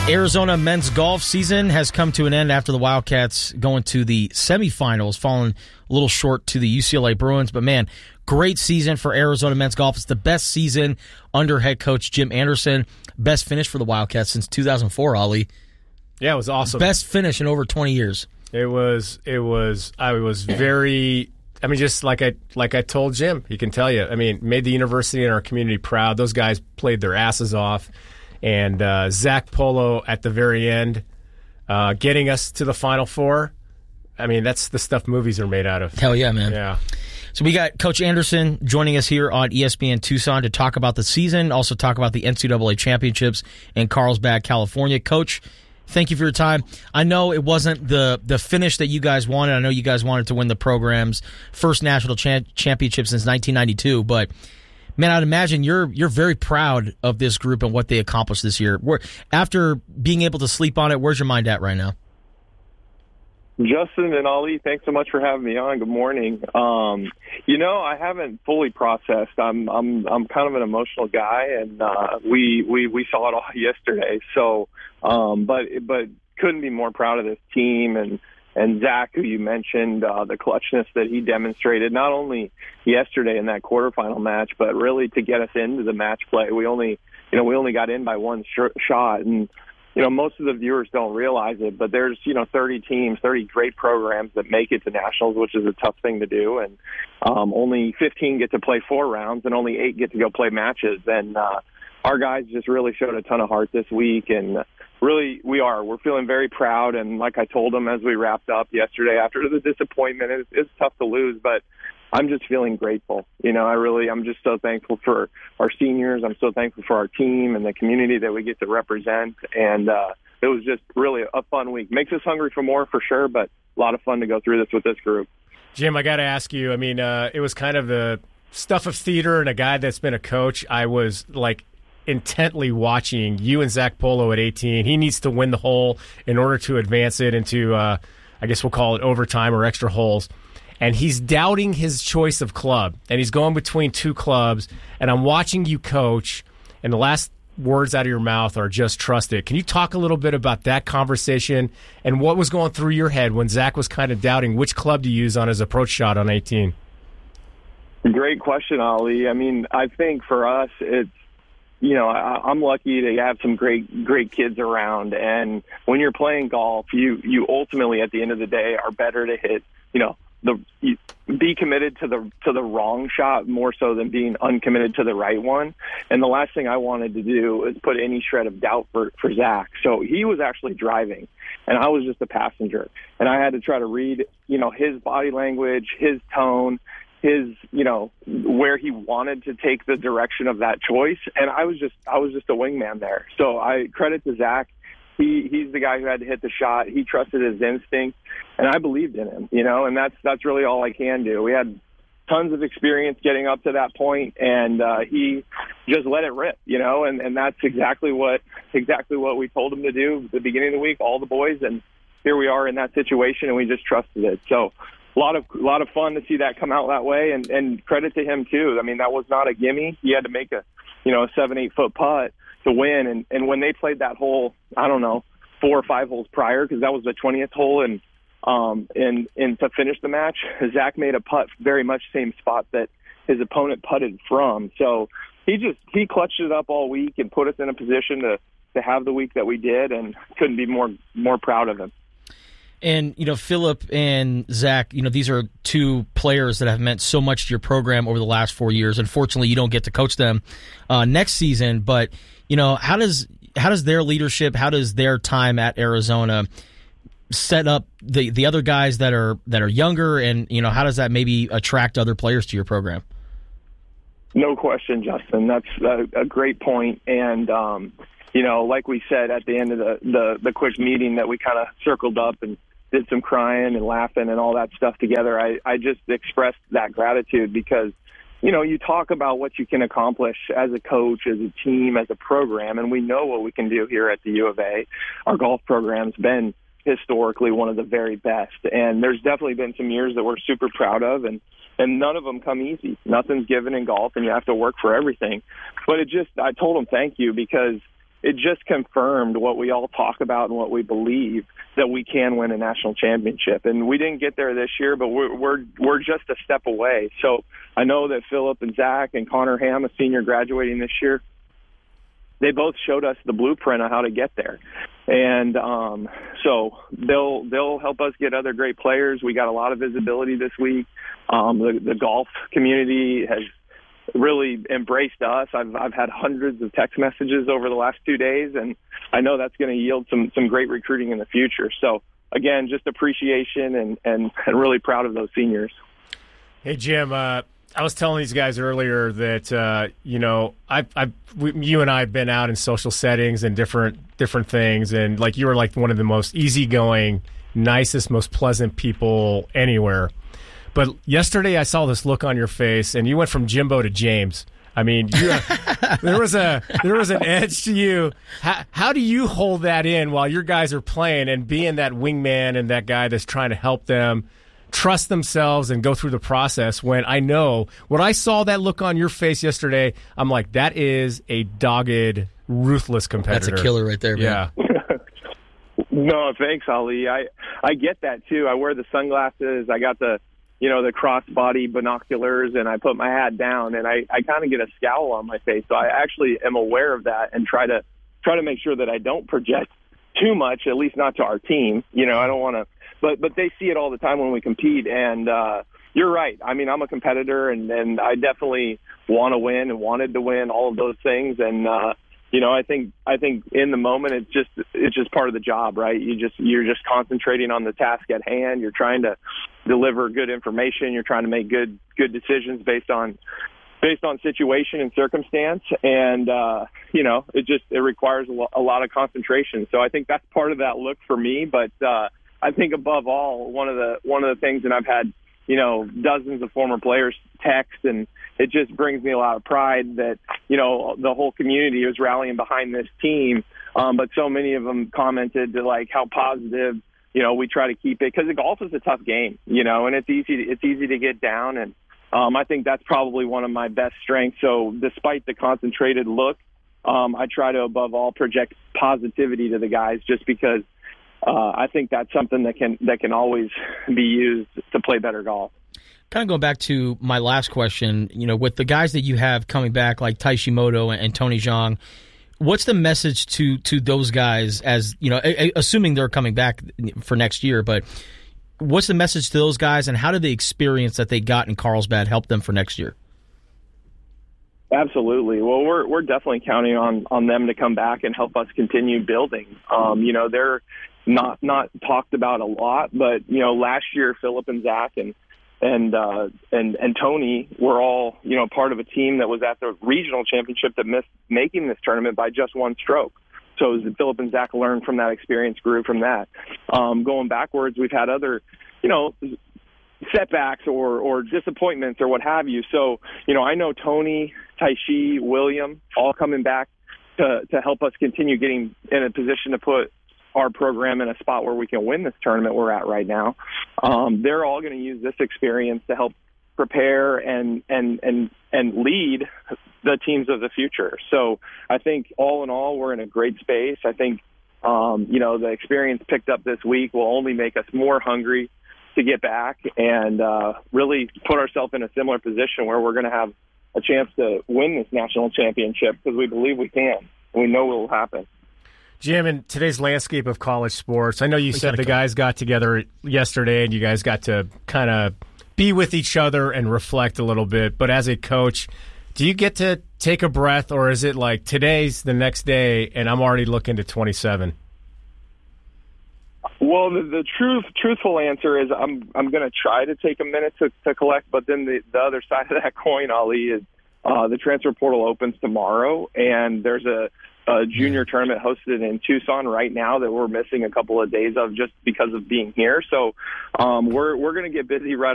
Arizona men's golf season has come to an end after the Wildcats going to the semifinals, falling a little short to the UCLA Bruins. But, man, great season for Arizona men's golf. It's the best season under head coach Jim Anderson. Best finish for the Wildcats since 2004, Ali. Yeah, it was awesome. Best finish in over 20 years. It was. I was very. I mean, just like I told Jim, he can tell you. I mean, made the university and our community proud. Those guys played their asses off. And Zach Polo at the very end, getting us to the Final Four. I mean, that's the stuff movies are made out of. Hell yeah, man. Yeah. So we got Coach Anderson joining us here on ESPN Tucson to talk about the season, also talk about the NCAA championships in Carlsbad, California. Coach, thank you for your time. I know it wasn't the finish that you guys wanted. I know you guys wanted to win the program's first national championship since 1992, but man, I'd imagine you're very proud of this group and what they accomplished this year. After being able to sleep on it, where's your mind at right now? Justin and Ali, thanks so much for having me on. Good morning. I haven't fully processed. I'm kind of an emotional guy, and we saw it all yesterday. So, but couldn't be more proud of this team and Zach, who you mentioned, the clutchness that he demonstrated, not only yesterday in that quarterfinal match, but really to get us into the match play. We only got in by one shot, and most of the viewers don't realize it, but there's 30 teams, 30 great programs that make it to nationals, which is a tough thing to do, and only 15 get to play 4 rounds, and only 8 get to go play matches, and our guys just really showed a ton of heart this week, and really, we're feeling very proud. And like I told them as we wrapped up yesterday, after the disappointment, it's tough to lose, but I'm just feeling grateful. I'm just so thankful for our seniors. I'm so thankful for our team and the community that we get to represent. And it was just really a fun week. Makes us hungry for more, for sure, but a lot of fun to go through this with this group. Jim, I got to ask you, I mean, it was kind of the stuff of theater, and a guy that's been a coach, I was intently watching you and Zach Polo at 18. He needs to win the hole in order to advance it into, I guess we'll call it overtime or extra holes. And he's doubting his choice of club, and he's going between 2 clubs. And I'm watching you coach, and the last words out of your mouth are just trust it. Can you talk a little bit about that conversation and what was going through your head when Zach was kind of doubting which club to use on his approach shot on 18? Great question, Ali. I mean, I think for us, it's, I'm lucky to have some great kids around. And when you're playing golf, you ultimately, at the end of the day, are better to hit, be committed to the wrong shot more so than being uncommitted to the right one. And the last thing I wanted to do is put any shred of doubt for Zach. So he was actually driving, and I was just a passenger. And I had to try to read, his body language, his tone, his, where he wanted to take the direction of that choice. And I was just a wingman there. So I credit to Zach. He's the guy who had to hit the shot. He trusted his instinct, and I believed in him, and that's really all I can do. We had tons of experience getting up to that point, and he just let it rip, and that's exactly what we told him to do at the beginning of the week, all the boys, and here we are in that situation, and we just trusted it. So a lot of fun to see that come out that way, and credit to him too. I mean, that was not a gimme. He had to make a 7-8 foot putt to win, and when they played that hole, I don't know, 4 or 5 holes prior, because that was the 20th hole, and to finish the match, Zach made a putt very much same spot that his opponent putted from. So he clutched it up all week and put us in a position to have the week that we did, and couldn't be more proud of him. And, Philip and Zach, these are 2 players that have meant so much to your program over the last 4 years. Unfortunately, you don't get to coach them next season. But, how does their leadership, how does their time at Arizona set up the other guys that are younger, and, how does that maybe attract other players to your program? No question, Justin. That's a great point. And, like we said at the end of the quick meeting that we kind of circled up and did some crying and laughing and all that stuff together, I just expressed that gratitude because, you talk about what you can accomplish as a coach, as a team, as a program, and we know what we can do here at the U of A. Our golf program's been historically one of the very best, and there's definitely been some years that we're super proud of, and none of them come easy. Nothing's given in golf, and you have to work for everything. But I told them thank you because it just confirmed what we all talk about and what we believe, that we can win a national championship. And we didn't get there this year, but we're just a step away. So I know that Philip and Zach and Connor Ham, a senior graduating this year, they both showed us the blueprint on how to get there. And so they'll help us get other great players. We got a lot of visibility this week. The golf community has really embraced us. I've had hundreds of text messages over the last 2 days, and I know that's going to yield some great recruiting in the future. So again, just appreciation and really proud of those seniors. Hey, Jim, I was telling these guys earlier that you and I have been out in social settings and different things, and like you were like one of the most easygoing, nicest, most pleasant people anywhere. But yesterday I saw this look on your face, and you went from Jimbo to James. I mean, there was an edge to you. How do you hold that in while your guys are playing and being that wingman and that guy that's trying to help them trust themselves and go through the process, when I know when I saw that look on your face yesterday, I'm like, that is a dogged, ruthless competitor. That's a killer right there, man. Yeah. No, thanks, Ali. I get that too. I wear the sunglasses. I got the crossbody binoculars, and I put my hat down, and I kind of get a scowl on my face. So I actually am aware of that and try to make sure that I don't project too much, at least not to our team. I don't want to. But they see it all the time when we compete, and you're right. I mean, I'm a competitor, and I definitely want to win and wanted to win, all of those things. And I think in the moment it's just part of the job, right? You're just concentrating on the task at hand. You're trying to deliver good information. You're trying to make good decisions based on situation and circumstance, and it requires a lot of concentration. So I think that's part of that look for me, but. I think above all, one of the things, and I've had, dozens of former players text, and it just brings me a lot of pride that, the whole community is rallying behind this team. But so many of them commented to like how positive, we try to keep it, because golf is a tough game, and it's easy to get down. And I think that's probably one of my best strengths. So despite the concentrated look, I try to above all project positivity to the guys, just because I think that's something that can always be used to play better golf. Kind of going back to my last question, with the guys that you have coming back, like Taishi Moto and Tony Zhang, what's the message to those guys, as assuming they're coming back for next year? But what's the message to those guys, and how did the experience that they got in Carlsbad help them for next year? Absolutely. Well, we're definitely counting on them to come back and help us continue building. They're not talked about a lot, but last year Philip and Zach and Tony were all part of a team that was at the regional championship that missed making this tournament by just one stroke. So Philip and Zach learned from that experience, grew from that. Going backwards, we've had other setbacks or disappointments or what have you. So I know Tony, Taishi, William all coming back to help us continue getting in a position to put our program in a spot where we can win this tournament we're at right now. They're all going to use this experience to help prepare and lead the teams of the future. So I think all in all, we're in a great space. I think, the experience picked up this week will only make us more hungry to get back and really put ourselves in a similar position where we're going to have a chance to win this national championship, because we believe we can. We know it will happen. Jim, in today's landscape of college sports, I know you said the guys got together yesterday and you guys got to kind of be with each other and reflect a little bit. But as a coach, do you get to take a breath, or is it like today's the next day and I'm already looking to 27? Well, the truthful answer is I'm going to try to take a minute to collect, but then the other side of that coin, Ali, is the transfer portal opens tomorrow, and there's a junior tournament hosted in Tucson right now that we're missing a couple of days of just because of being here. So we're going to get busy right